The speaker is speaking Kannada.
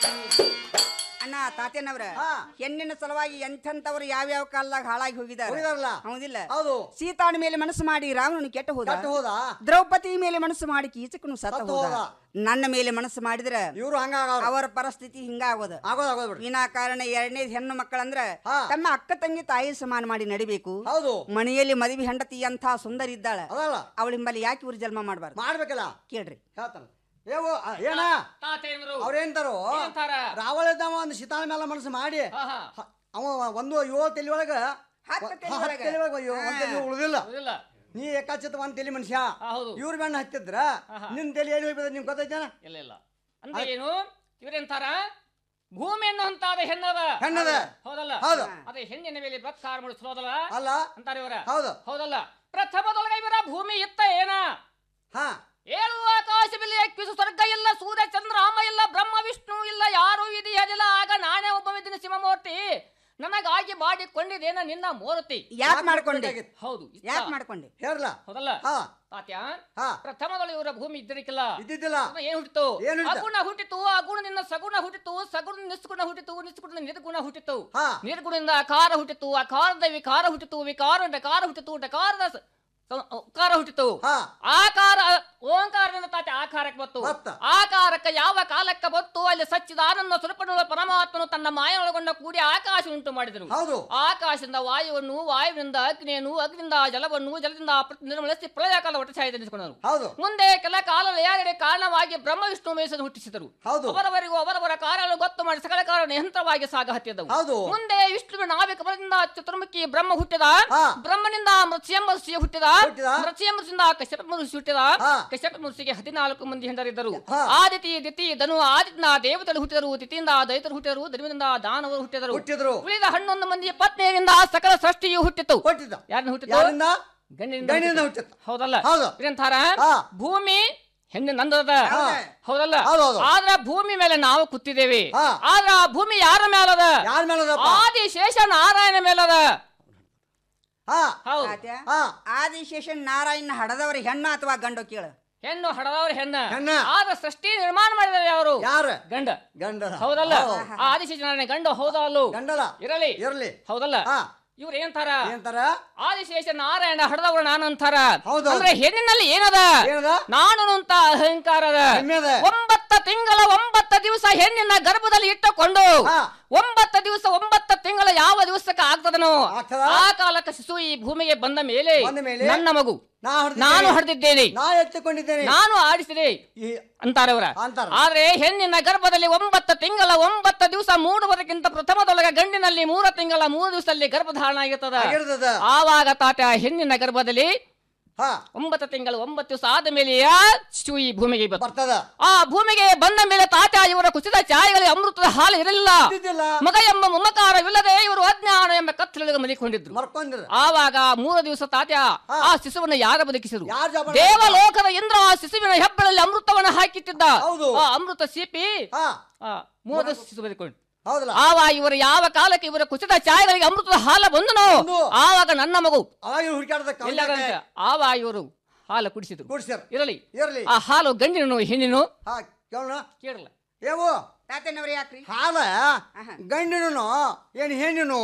ಅಣ್ಣ ತಾತೇನವ್ರ ಹೆಣ್ಣಿನ ಸಲುವಾಗಿ ಎಂಥೆಂಥವ್ರು ಯಾವ್ಯಾವ ಕಾಲದಾಗ ಹಾಳಾಗಿ ಹೋಗಿದಾರೆ ಹೌದಿಲ್ಲ. ಸೀತಾಳ ಮೇಲೆ ಮನಸ್ಸು ಮಾಡಿ ರಾವಣನು ಕೆಟ್ಟ ಹೋದ. ದ್ರೌಪದಿ ಮೇಲೆ ಮನಸ್ಸು ಮಾಡಿ ಕೀಚಕನು ಸತ್ತ ಹೋದ. ನನ್ನ ಮೇಲೆ ಮನಸ್ಸು ಮಾಡಿದ್ರೆ ಇವರು ಅವರ ಪರಿಸ್ಥಿತಿ ಹಿಂಗಾಗೋದು. ವಿನಾಕಾರಣ ಎರಡನೇದ್ ಹೆಣ್ಣು ಮಕ್ಕಳಂದ್ರ ತಮ್ಮ ಅಕ್ಕ ತಂಗಿ ತಾಯಿ ಸಮಾನ ಮಾಡಿ ನಡಿಬೇಕು. ಮನೆಯಲ್ಲಿ ಮದುವೆ ಹೆಂಡತಿ ಅಂತ ಸುಂದರ ಇದ್ದಾಳ, ಅವಳಿಂಬಲ್ಲಿ ಯಾಕೆ ಇವ್ರು ಜನ್ಮ ಮಾಡ್ಬಾರ್ದು? ಮಾಡ್ಬೇಕಲ್ಲ. ಕೇಳ್ರಿ ಏನ ಅವ್ರೇಂತಾರೋ ರಾವಣ ಇದ್ದಾವ ಒಂದು ಸೀತಾಳ ಮೇಲೆ ಮನಸ್ಸು ಮಾಡಿ ಅವ ಒಂದು 7 ತಲೆ ಒಳಗ ಉಳಿದಿಲ್ಲ. ನೀ ಏಕಾಚಿತ ಒಂದ್ ತಲೆ ಮನುಷ್ಯ ಇವ್ರ ಬೆಣ್ಣ ಹತ್ತಿದ್ರ ನಿನ್ ತಲೆ ಏನು ಹೋಗ್ತದ ನಿಮ್ಗೆ ಗೊತ್ತೈತೇನ? ಇಲ್ಲ ಅಂದ್ರೆ ಏನು ಇವ್ರೆಂತಾರ ಭೂಮಿ ಅನ್ನುವಂತಾದ ಹೆಣ್ಣದ ಹೌದಲ್ಲ. ಅದೇ ಹೆಣ್ಣಿನ ಮೇಲೆ ಬತ್ಕಾರ ಮುಡಿಸೋದಲ್ಲ ಅಲ್ಲ ಅಂತಾರೆ ಇವರ. ಹೌದಲ್ಲ. ಪ್ರಥಮದೊಳಗೆ ಇವರ ಭೂಮಿ ಇತ್ತ ಏನ? ಏಳು ಆಕಾಶವಿಲ್ಲ, ಎಕ್ಕಿಸು ಸ್ವರ್ಗ ಇಲ್ಲ, ಸೂರ್ಯ ಚಂದ್ರ ರಾಮ ಇಲ್ಲ, ಬ್ರಹ್ಮ ವಿಷ್ಣು ಇಲ್ಲ, ಯಾರು ಇದೆಯದಿಲ್ಲ. ಆಗ ನಾನೇ ಒಬ್ಬವಿದ್ದೀನಿ ಶಿವಮೂರ್ತಿ, ನನಗಾಗಿ ಮಾಡಿಕೊಂಡಿದ್ದೇನ ನಿನ್ನ ಮೂರ್ತಿ. ಯಾಕೆ ಮಾಡ್ಕೊಂಡೆ? ಹೌದು, ಯಾಕೆ ಮಾಡ್ಕೊಂಡೆ ಹೇಳಲ್ಲ. ಹೌದಲ್ಲ ತಾತ್ಯ? ಪ್ರಥಮದಲ್ಲಿ ಇವರ ಭೂಮಿ ಇದ್ದಿರಕ್ಕಿಲ್ಲ. ಏನ್ ಹುಟ್ಟಿತು? ಅಗುಣ ಹುಟ್ಟಿತು, ಅಗುಣದಿಂದ ಸಗುಣ ಹುಟ್ಟಿತು, ಸಗುಣ ನಿಸ್ಗುಣ ಹುಟ್ಟಿತು, ನಿಸ್ಗುಣ ನಿರ್ಗುಣ ಹುಟ್ಟಿತು, ನಿರ್ಗುಣದಿಂದ ಅಕಾರ ಹುಟ್ಟಿತು, ಅಕಾರದ ವಿಕಾರ ಹುಟ್ಟಿತು, ವಿಕಾರ ಡಕಾರ ಹುಟ್ಟಿತು, ಡಕಾರದ ಕಾರ ಹುಟ್ಟಿತು, ಆಕಾರ ಓಂಕಾರದಿಂದ ತಾತೆ ಆಕಾರಕ್ಕೆ ಬತ್ತು. ಆಕಾರಕ್ಕೆ ಯಾವ ಕಾಲಕ್ಕೆ ಬತ್ತು ಅಲ್ಲಿ ಸಚ್ಚಿದಾನಂದ ಸ್ವರೂಪನು ಪರಮಾತ್ಮನು ತನ್ನ ಮಾಯೊಳಗೊಂಡ ಕೂಡಿ ಆಕಾಶ ಉಂಟು ಮಾಡಿದರು. ಆಕಾಶದಿಂದ ವಾಯುವನ್ನು, ವಾಯುವಿನಿಂದ ಅಗ್ನಿಯನ್ನು, ಅಗ್ನಿಯಿಂದ ಜಲವನ್ನು, ಜಲದಿಂದ ನಿರ್ಮಲಿಸಿ ಪ್ರಳಯ ಕಾಲ ಒಟ್ಟಸಾಯಿತ ನಿಂತುಕೊಂಡರು. ಮುಂದೆ ಕೆಲ ಕಾಲ ಲಯಗಡೆ ಕಾರಣವಾಗಿ ಬ್ರಹ್ಮ ವಿಷ್ಣು ಮಹೇಶನ್ನು ಹುಟ್ಟಿಸಿದರು. ಅವರವರಿಗೂ ಅವರವರ ಕಾರ್ಯಗಳನ್ನು ಗೊತ್ತು ಮಾಡಿ ಸಕಲ ಕಾರಣ ನಿರಂತರವಾಗಿ ಸಾಗಹತ್ತಿದ್ದವು. ಮುಂದೆ ವಿಷ್ಣುವಿನ ನಾವಿಕ ಬಲದಿಂದ ಚತುರ್ಮುಖಿ ಬ್ರಹ್ಮ ಹುಟ್ಟಿದ. ಬ್ರಹ್ಮನಿಂದ ಮತ್ಸ್ಯಂಬರ್ಷಿ ಹುಟ್ಟಿದ. ಮತ್ಸ್ಯಂಬರ್ಷಿಯಿಂದ ಕಶ್ಯಪ ಮಹರ್ಷಿ ಹುಟ್ಟಿದ. ಕಶ್ಯಪ ಮಹರ್ಷಿಗೆ 14 ಮಂದಿ ಹೆಂಡರಿದ್ದರು. ಆದಿತಿ, ದಿತಿ, ಧನು. ಆದಿತ್ಯನ ದೇವತೆಗಳು ಹುಟ್ಟಿದರು. ತಿಥಿಯಿಂದ ದೈತರು ಹುಟ್ಟಿದರು. ಧನುವಿನಿಂದ ದಾನವರು ಹುಟ್ಟಿದರು. ಉಳಿದ 11 ಮಂದಿ ಪತ್ನಿಯರಿಂದ ಸಕಲ ಸೃಷ್ಟಿಯು ಹುಟ್ಟಿತು. ಯಾರನ್ನ ಹುಟ್ಟಿತು? ಗಂಡಿನಿಂದ ಹುಟ್ಟಿತು. ಹೌದಲ್ಲ. ಇದಂತಾರ ಭೂಮಿ ಹೆಣ್ಣಿನ ನಂದದ. ಹೌದಲ್ಲ. ಆದ್ರ ಭೂಮಿ ಮೇಲೆ ನಾವು ಕೂತಿದ್ದೇವೆ. ಆದ್ರ ಆ ಭೂಮಿ ಯಾರ ಮೇಲದ? ಆದಿಶೇಷ ನಾರಾಯಣ ಮೇಲದ. ಆದಿಶೇಷ ನಾರಾಯಣ ಹಡದವ್ರ ಹೆಣ್ಣು ಅಥವಾ ಗಂಡು? ಕೇಳು. ಹೆಣ್ಣು ಹಡದವ್ರ ಹೆಣ್ಣ. ಆದ ಸೃಷ್ಟಿ ನಿರ್ಮಾಣ ಮಾಡಿದಾರೆ ಯಾರು? ಗಂಡ. ಹೌದಲ್ಲ. ಆದಿಶೇಷ ನಾರಾಯಣ ಗಂಡು. ಹೌದಾ? ಅಲ್ಲೂ ಇರಲಿ. ಹೌದಲ್ಲ. ಇವ್ರು ಏನಂತಾರ? ಆದಿಶೇಷ ನಾರಾಯಣ ಹಡದವ್ರು ನಾನು ಅಂತಾರ. ಅಂದ್ರೆ ಹೆಣ್ಣಿನಲ್ಲಿ ಏನದ? ನಾನು ಅಂತ ಅಹಂಕಾರದ. 9 ತಿಂಗಳ 9 ದಿವಸ ಹೆಣ್ಣಿನ ಗರ್ಭದಲ್ಲಿ ಇಟ್ಟುಕೊಂಡು 9 ದಿವಸ 9 ತಿಂಗಳ ಯಾವ ದಿವಸಕ್ಕೆ ಆಗ್ತದನೋ ಆ ಕಾಲಕ್ಕೆ ಶಿಶು ಈ ಭೂಮಿಗೆ ಬಂದ ಮೇಲೆ ನನ್ನ ಮಗು ನಾನು ಹಡ್ದಿದ್ದೇನೆ, ನಾನು ಆಡಿಸಿದೆ ಅಂತಾರವರ. ಆದ್ರೆ ಹೆಣ್ಣಿನ ಗರ್ಭದಲ್ಲಿ 9 ತಿಂಗಳ 9 ದಿವಸ ಮೂಡುವುದಕ್ಕಿಂತ ಪ್ರಥಮದೊಳಗ ಗಂಡಿನಲ್ಲಿ 3 ತಿಂಗಳ 3 ದಿವಸದಲ್ಲಿ ಗರ್ಭಧಾರಣ ಆಗಿರ್ತದ. ಆವಾಗ ತಾತ ಹೆಣ್ಣಿನ ಗರ್ಭದಲ್ಲಿ 9 ತಿಂಗಳು 9 ದಿವಸ ಆದ ಮೇಲೆ ಶಿಶು ಈ ಭೂಮಿಗೆ ಬರ್ತದ. ಆ ಭೂಮಿಗೆ ಬಂದ ಮೇಲೆ ತಾತ ಇವರ ಕುಸಿದ ಚಾಯಗಳಿಗೆ ಅಮೃತದ ಹಾಲು ಇರಲಿಲ್ಲ. ಮಗ ಎಂಬ ಮಮಕಾರವಿಲ್ಲದೆ ಇವರು ಅಜ್ಞಾನ ಎಂಬ ಕತ್ತಲೊಳಗೆ ಮಲಿಕೊಂಡಿದ್ರು. ಆವಾಗ 3 ದಿವಸ ತಾತ ಆ ಶಿಶುವನ್ನು ಯಾರ ಬದುಕಿಸಿದ್ರು? ದೇವಲೋಕದ ಇಂದ್ರ ಆ ಶಿಶುವಿನ ಹೆಬ್ಬಳಲ್ಲಿ ಅಮೃತವನ್ನು ಹಾಕಿಟ್ಟಿದ್ದ. ಆ ಅಮೃತ ಸೀಪಿ 3 ದಿವಸ ಶಿಶು ಬದುಕೊಂಡು ಆವಾಗ ಇವರು ಯಾವ ಕಾಲಕ್ಕೆ ಇವರ ಕುಸಿದ ಚಾಯಗಳಿಗೆ ಅಮೃತದ ಹಾಲ ಬಂದನು ಆವಾಗ ನನ್ನ ಮಗು ಆವಾಗ ಇವರು ಹಾಲು ಕುಡಿಸಿದ್ರು. ಇರಲಿ ಆ ಹಾಲು ಗಂಡಿನೋ ಹೆಣ್ಣಿನೋ ಕೇಳಲ್ಲ. ತಾತನವ್ರ ಯಾಕ್ರಿ ಹಾಲ ಗಂಡಿನೋ ಏನು ಹೆಣ್ಣಿನೋ?